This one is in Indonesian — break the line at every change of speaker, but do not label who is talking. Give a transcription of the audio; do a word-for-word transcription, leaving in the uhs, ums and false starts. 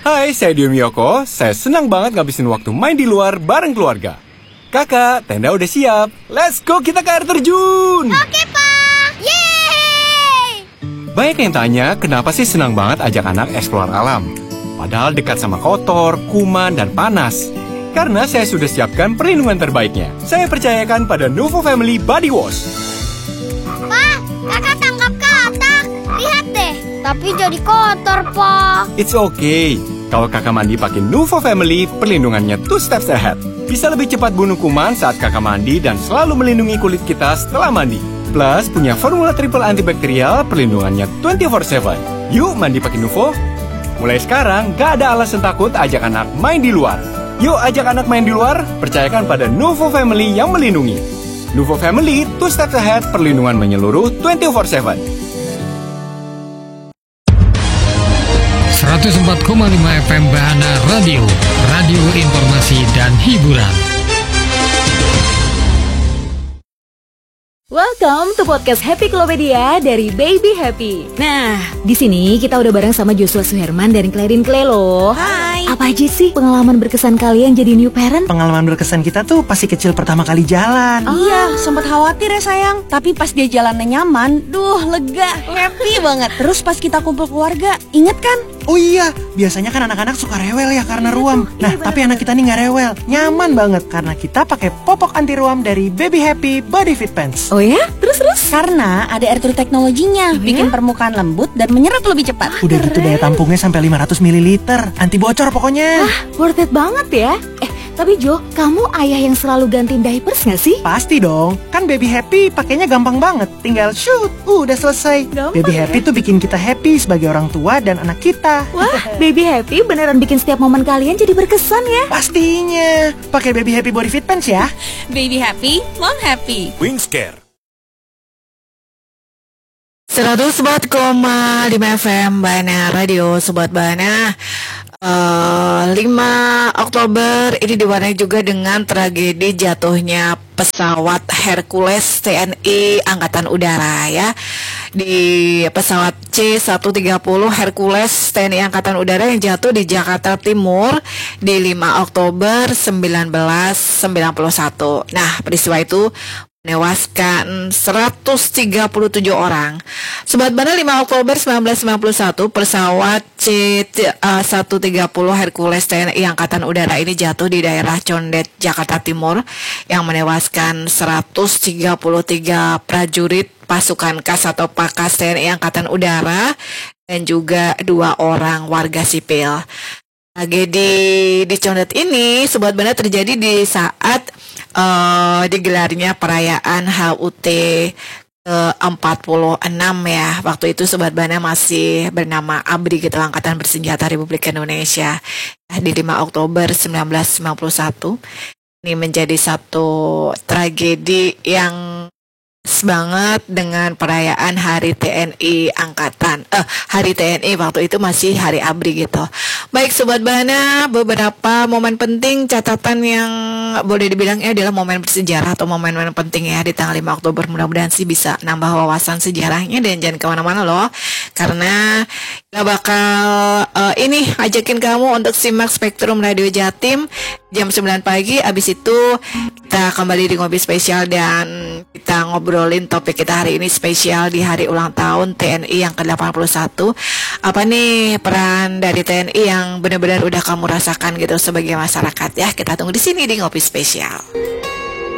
Hai, saya Dio Miyoko. Saya senang banget ngabisin waktu main di luar bareng keluarga. Kakak, tenda udah siap. Let's go, kita ke air terjun.
Oke, Pak. Yeay!
Banyak yang tanya, kenapa sih senang banget ajak anak eksplor alam? Padahal dekat sama kotor, kuman, dan panas. Karena saya sudah siapkan perlindungan terbaiknya. Saya percayakan pada Nuvo Family Body Wash.
Pak, kakak tangkap katak. Lihat deh, tapi jadi kotor, Pak.
It's okay. Kalau kakak mandi pakai Nuvo Family, perlindungannya two steps ahead. Bisa lebih cepat bunuh kuman saat kakak mandi dan selalu melindungi kulit kita setelah mandi. Plus, punya formula triple antibakterial, perlindungannya dua puluh empat tujuh. Yuk mandi pakai Nuvo. Mulai sekarang, gak ada alasan takut ajak anak main di luar. Yuk ajak anak main di luar, percayakan pada Nuvo Family yang melindungi. Nuvo Family, two steps ahead, perlindungan menyeluruh dua puluh empat tujuh.
seratus empat koma lima F M Bahana Radio, radio informasi dan hiburan.
Welcome to podcast Happy Klopedia dari Baby Happy. Nah, di sini kita udah bareng sama Joshua Suherman dan Clarin Clay loh.
Hai.
Apa aja sih pengalaman berkesan kalian jadi new parent?
Pengalaman berkesan kita tuh pasti kecil pertama kali jalan.
Oh.
Iya, sempat khawatir ya sayang. Tapi pas dia jalannya nyaman, duh lega, happy banget. Terus pas kita kumpul keluarga, inget kan?
Oh iya, biasanya kan anak-anak suka rewel ya karena ruam. Nah,
Iya,
tapi anak kita nih nggak rewel, nyaman banget karena kita pakai popok anti ruam dari Baby Happy Body Fit Pants.
Oh ya? Terus-terus?
Karena ada air teknologinya,
Oh,
bikin
ya?
permukaan lembut dan menyerap lebih cepat.
Udah gitu daya tampungnya sampai lima ratus mililiter, anti bocor pokoknya.
Wah, worth it banget ya. Eh, tapi Jo, kamu ayah yang selalu gantiin diapers gak sih?
Pasti dong, kan Baby Happy pakainya gampang banget. Tinggal shoot, uh, udah selesai.
Gampang
Baby
ya?
Happy tuh bikin kita happy sebagai orang tua dan anak kita.
Wah, Baby Happy beneran bikin setiap momen kalian jadi berkesan ya.
Pastinya, pakai Baby Happy Body Fit Pants ya.
Baby happy, mom happy.
Wingscare.
seratus empat koma lima F M Bahana Radio, Sobat Bahana. Uh, lima Oktober ini diwarnai juga dengan tragedi jatuhnya pesawat Hercules T N I Angkatan Udara ya. Di pesawat C seratus tiga puluh Hercules T N I Angkatan Udara yang jatuh di Jakarta Timur di lima Oktober seribu sembilan ratus sembilan puluh satu. Nah, peristiwa itu menewaskan seratus tiga puluh tujuh orang. Sobat Bahana, lima Oktober seribu sembilan ratus sembilan puluh satu pesawat C seratus tiga puluh Hercules T N I Angkatan Udara ini jatuh di daerah Condet, Jakarta Timur yang menewaskan seratus tiga puluh tiga prajurit pasukan Kas atau Pakas T N I Angkatan Udara dan juga dua orang warga sipil. Tragedi di Condet ini, Sobat Bahana, terjadi di saat uh, digelarnya perayaan H U T ke empat puluh enam ya. Waktu itu Sobat Bahana masih bernama ABRI gitu, Angkatan Bersenjata Republik Indonesia. Di lima Oktober seribu sembilan ratus sembilan puluh satu ini menjadi satu tragedi yang banget dengan perayaan Hari T N I Angkatan eh Hari T N I waktu itu masih Hari ABRI gitu. Baik Sobat Bahana, beberapa momen penting, catatan yang boleh dibilangnya adalah momen bersejarah atau momen-momen penting ya di tanggal lima Oktober. Mudah-mudahan sih bisa nambah wawasan sejarahnya dan jangan kemana-mana loh, karena kita bakal uh, ini ajakin kamu untuk simak Spektrum Radio Jatim jam sembilan pagi. Abis itu kita kembali di Ngopi Spesial dan kita ngobrolin topik kita hari ini spesial di hari ulang tahun T N I yang ke delapan puluh satu. Apa nih peran dari T N I yang benar-benar udah kamu rasakan gitu sebagai masyarakat ya. Kita tunggu di sini di Ngopi Spesial.